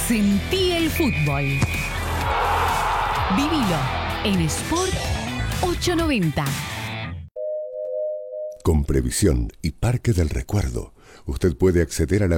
Sentí el fútbol. Vivilo en Sport 890. Con Previsión y Parque del Recuerdo, usted puede acceder a la